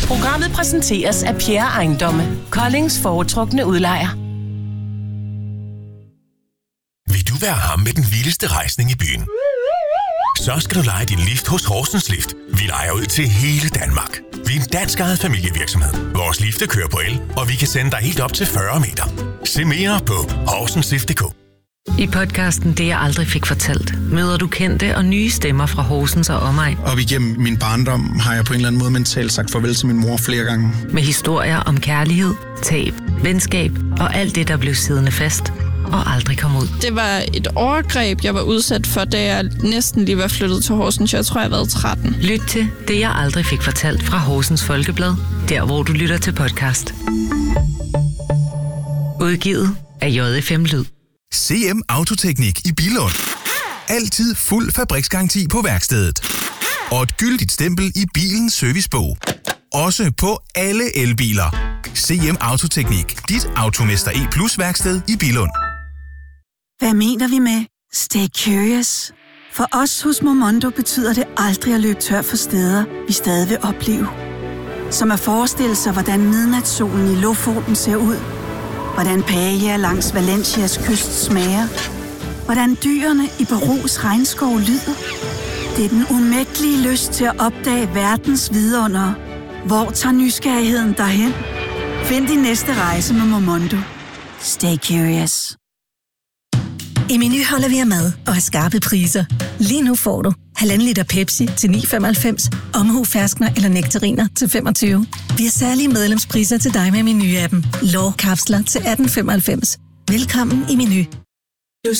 Programmet præsenteres af Pierre Ejendomme, Koldings foretrukne udlejer. Vil du være ham med den vildeste rejsning i byen? Så skal du leje din lift hos Horsens Lift. Vi lejer ud til hele Danmark. Vi er en dansk ejet familievirksomhed. Vores lifte kører på el, og vi kan sende dig helt op til 40 meter. Se mere på horsenslift.dk. I podcasten Det jeg aldrig fik fortalt, møder du kendte og nye stemmer fra Horsens og omegn. Op igennem min barndom har jeg på en eller anden måde mentalt sagt farvel til min mor flere gange. Med historier om kærlighed, tab, venskab og alt det, der blev siddende fast og aldrig kom ud. Det var et overgreb, jeg var udsat for, da jeg næsten lige var flyttet til Horsens. Jeg tror, jeg var 13. Lyt til Det jeg aldrig fik fortalt fra Horsens Folkeblad, der hvor du lytter til podcast. Udgivet af JFM Lyd. CM Autoteknik i Billund. Altid fuld fabriksgaranti på værkstedet. Og et gyldigt stempel i bilens servicebog. Også på alle elbiler. CM Autoteknik. Dit Automester E+ værksted i Billund. Hvad mener vi med Stay Curious? For os hos Momondo betyder det aldrig at løbe tør for steder, vi stadig vil opleve. Som at forestille sig, hvordan midnatssolen i Lofoten ser ud. Hvordan paella langs Valencias kyst smager. Hvordan dyrene i Perus regnskov lyder. Det er den umættelige lyst til at opdage verdens vidundere. Hvor tager nysgerrigheden derhen? Find din næste rejse med Momondo. Stay curious. I Meny holder vi af mad og har skarpe priser. Lige nu får du 1,5 liter Pepsi til 9,95, Omhu ferskner eller nektariner til 25. Vi har særlige medlemspriser til dig med Meny-appen. Lår kapsler til 18,95. Velkommen i Meny.